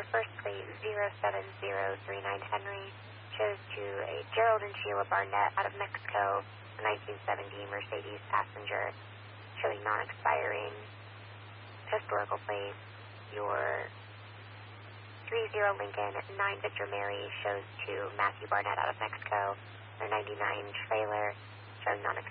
your first plate 07039 Henry shows to a Gerald and Sheila Barnett out of Mexico, a 1970 Mercedes passenger, showing non-expiring historical plate. Your 30 Lincoln 9 Victor Mary shows to Matthew Barnett out of Mexico, a 99 trailer showing non-expiring